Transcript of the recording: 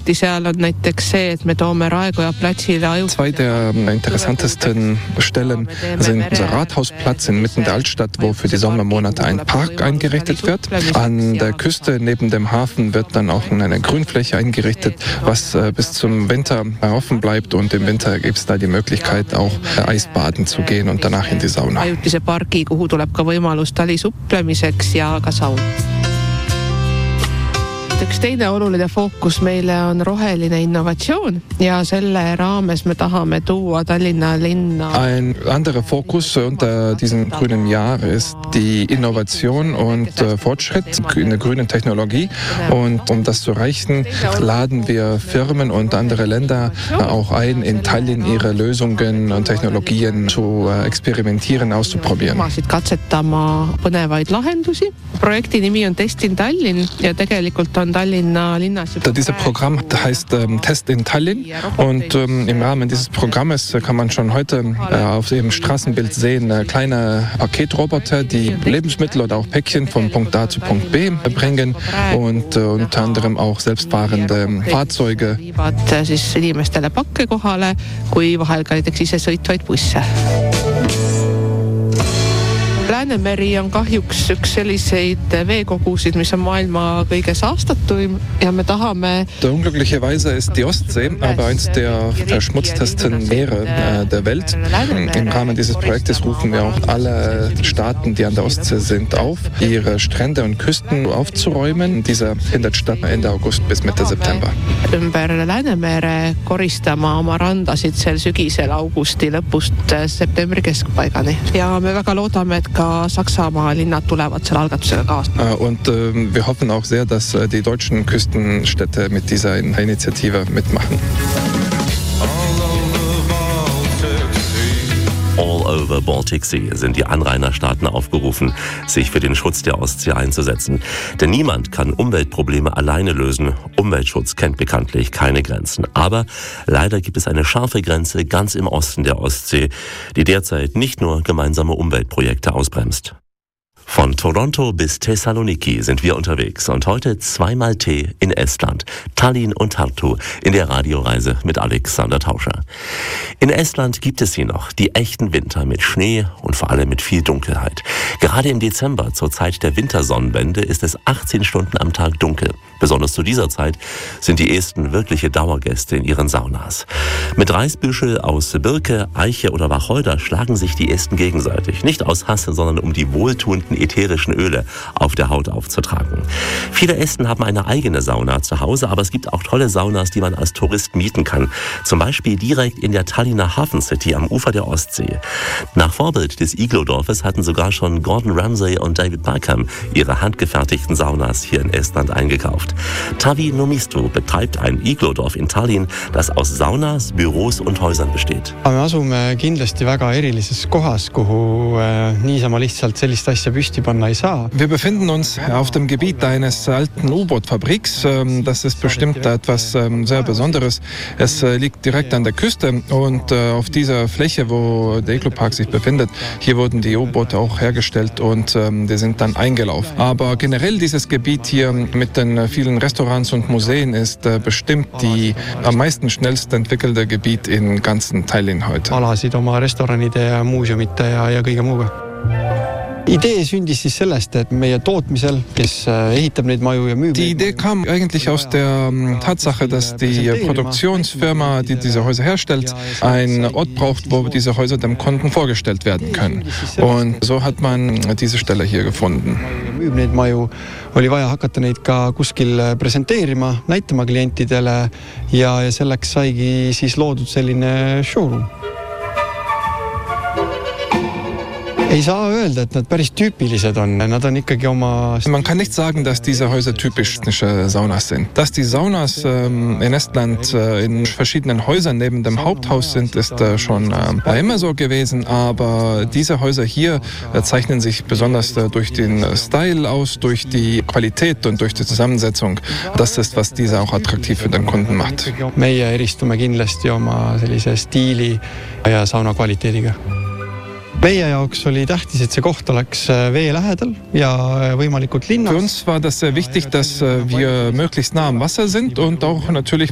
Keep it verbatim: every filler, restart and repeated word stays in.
projekti seal on näiteks see, et me toome Raekoja platsile. Zwei der interessantesten Stellen sind unser Rathausplatz inmitten der Altstadt, wo für die Sommermonate ein Park eingerichtet wird. An der Küste neben dem Hafen wird dann auch eine Grünfläche eingerichtet, was bis zum Winter offen bleibt, und im Winter gibt es da die Möglichkeit auch Eisbaden zu gehen und danach in die Sauna. Ajutise pargi, kuhu tuleb ka võimalus talisupplemiseks ja ka saun. Üks teine oluline fookus meile on roheline innovatsioon ja selle raames me tahame tuua Tallinna linna. Ein anderer Fokus unter diesem grünen Jahr ist die Innovation und äh, Fortschritt in der grünen Technologie. Und um das zu erreichen, laden wir Firmen und andere Länder äh, auch ein, in Tallinn ihre Lösungen und Technologien zu äh, experimentieren, auszuprobieren. Katsetama põnevaid lahendusi. Projekti nimi on Test in Tallinn ja tegelikult on Tallinna linnas. Dieses Programm heißt ähm, Test in Tallinn, und ähm, im Rahmen dieses Programmes kann man schon heute äh, auf dem Straßenbild sehen, äh, kleine Paketroboter, die Lebensmittel oder auch Päckchen von Punkt A zu Punkt B bringen, und äh, unter anderem auch selbstfahrende Fahrzeuge. Siis inimestele pakke kohale, kui vahel ka näiteks ise sõitvaid busse. Läänemeri on kahjuks üks selliseid veekogusid, mis on maailma kõige saastatuim ja me tahame... Unglücklicherweise ist die Ostsee aber eins der verschmutztesten Meere äh, der Welt. Im Rahmen dieses Projektes rufen wir auch alle Staaten, die an der Ostsee sind, auf, ihre Strände und Küsten aufzuräumen. Dieser findet statt Ende August bis Mitte September. Ümber Läänemere koristama oma randasid sel sügisel augusti lõpust septembri keskpaigani. Ja me väga loodame, et ka Saksamaa linnad tulevad selle algatusega kaasa. Und äh, wir hoffen auch sehr, dass äh, die deutschen Küstenstädte mit dieser Initiative mitmachen. All over Baltic Sea sind die Anrainerstaaten aufgerufen, sich für den Schutz der Ostsee einzusetzen. Denn niemand kann Umweltprobleme alleine lösen. Umweltschutz kennt bekanntlich keine Grenzen. Aber leider gibt es eine scharfe Grenze ganz im Osten der Ostsee, die derzeit nicht nur gemeinsame Umweltprojekte ausbremst. Von Toronto bis Thessaloniki sind wir unterwegs und heute zweimal Tee in Estland, Tallinn und Tartu in der Radioreise mit Alexander Tauscher. In Estland gibt es sie noch, die echten Winter mit Schnee und vor allem mit viel Dunkelheit. Gerade im Dezember, zur Zeit der Wintersonnenwende, ist es achtzehn Stunden am Tag dunkel. Besonders zu dieser Zeit sind die Esten wirkliche Dauergäste in ihren Saunas. Mit Reisbüschel aus Birke, Eiche oder Wacholder schlagen sich die Esten gegenseitig. Nicht aus Hass, sondern um die wohltuenden ätherischen Öle auf der Haut aufzutragen. Viele Esten haben eine eigene Sauna zu Hause, aber es gibt auch tolle Saunas, die man als Tourist mieten kann. Zum Beispiel direkt in der Tallinner Hafen City am Ufer der Ostsee. Nach Vorbild des Iglodorfes hatten sogar schon Gordon Ramsay und David Beckham ihre handgefertigten Saunas hier in Estland eingekauft. Tavi Nomisto betreibt ein Iglodorf in Tallinn, das aus Saunas, Büros und Häusern besteht. Me asume kindlasti väga erilises kohas, kuhu niisama lihtsalt sellist asja püsti panna ei saa. Wir befinden uns auf dem Gebiet eines alten U-Boot-Fabriks. Das ist bestimmt etwas sehr Besonderes. Es liegt direkt an der Küste, und auf dieser Fläche, wo der Iglopark sich befindet, hier wurden die U-Boote auch hergestellt und die sind dann eingelaufen. Aber generell dieses Gebiet hier mit den vielen Restaurants und Museen ist äh, bestimmt die am meisten schnellst entwickelte Gebiet in ganzen Tallinn heute. Alasid oma restoranide ja muuseumite ja, ja kõige muuga. Idee sündis siis sellest, et meie tootmisel, kes ehitab neid maju ja müüb. Die Idee kam eigentlich aus der Tatsache, dass die Produktionsfirma, die diese Häuser herstellt, einen Ort braucht, wo diese Häuser dem Kunden vorgestellt werden können. Und so hat man diese Stelle hier gefunden. Müüb neid maju, oli vaja hakata neid ka kuskil presenteerima, näitama klientidele ja, ja selleks saigi siis loodud selline showroom. Ei saa öelda, et nad päris tüüpilised on. Nad on ikkagi oma... Man kann nicht sagen, dass diese Häuser typische Saunas sind. Dass die Saunas ähm, in Estland äh, in verschiedenen Häusern neben dem Haupthaus sind, ist äh, schon äh, immer so gewesen. Aber diese Häuser hier äh, zeichnen sich besonders äh, durch den Style aus, durch die Qualität und durch die Zusammensetzung. Das ist, was diese auch attraktiv für den Kunden macht. Meie eristume kindlasti oma sellise stiili ja sauna kvaliteediga. Meie jaoks oli tähtis, et see koht oleks vee lähedal ja võimalikult linnas. Für uns war das sehr wichtig, dass wir möglichst nah am Wasser sind und auch natürlich